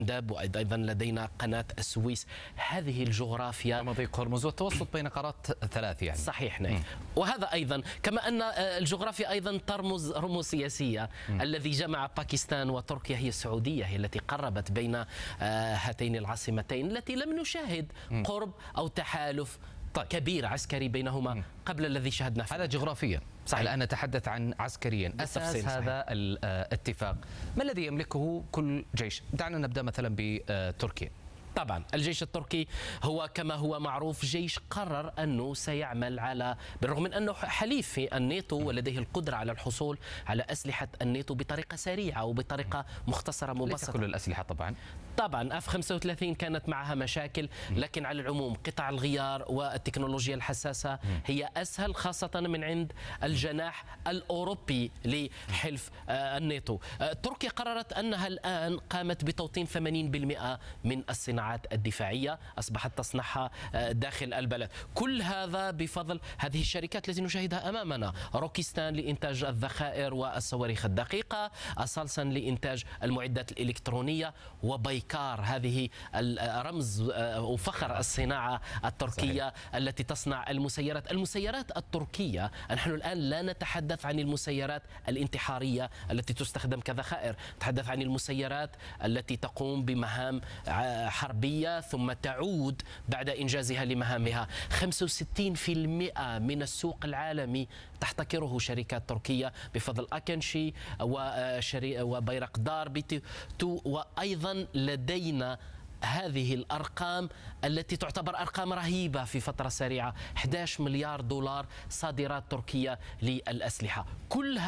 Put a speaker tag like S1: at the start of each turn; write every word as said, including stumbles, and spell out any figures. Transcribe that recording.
S1: داب، وأيضا لدينا قناة السويس. هذه الجغرافيا
S2: مضيق هرمز والتوسط بين قارات ثلاث يعني.
S1: صحيح نعم. وهذا أيضا كما أن الجغرافيا أيضا ترمز رموز سياسية. م. الذي جمع باكستان وتركيا هي السعودية، هي التي قربت بين هاتين العاصمتين التي لم نشاهد م. قرب أو تحالف طيب. كبير عسكري بينهما م. قبل الذي شهدناه.
S2: هذا جغرافيا. صحيح. الآن نتحدث عن عسكريا. أساس هذا الاتفاق ما الذي يملكه كل جيش؟ دعنا نبدأ مثلا بتركيا.
S1: طبعا الجيش التركي هو كما هو معروف جيش قرر أنه سيعمل على، بالرغم من أنه حليف في الناتو ولديه القدرة على الحصول على أسلحة الناتو بطريقة سريعة وبطريقة مختصرة مبسطة.
S2: ليس كل الأسلحة طبعا.
S1: طبعا اف خمسة وثلاثين كانت معها مشاكل، لكن على العموم قطع الغيار والتكنولوجيا الحساسة هي أسهل، خاصة من عند الجناح الأوروبي لحلف الناتو. تركيا قررت أنها الآن قامت بتوطين ثمانين بالمئة من الصناعات الدفاعية، أصبحت تصنعها داخل البلد. كل هذا بفضل هذه الشركات التي نشاهدها أمامنا: روكستان لإنتاج الذخائر والصواريخ الدقيقة، أسلسن لإنتاج المعدات الإلكترونية، وبايكار هذه رمز وفخر الصناعة التركية. صحيح. التي تصنع المسيرات. المسيرات التركية، نحن الآن لا نتحدث عن المسيرات الانتحارية التي تستخدم كذخائر، نتحدث عن المسيرات التي تقوم بمهام حربية ثم تعود بعد إنجازها لمهامها. خمسة وستين بالمئة من السوق العالمي تحتكره شركات تركية بفضل أكنشي وبيرقدار بي تو. وأيضا لدينا هذه الأرقام التي تعتبر أرقام رهيبة في فترة سريعة: أحد عشر مليار دولار صادرات تركيا للأسلحة. كل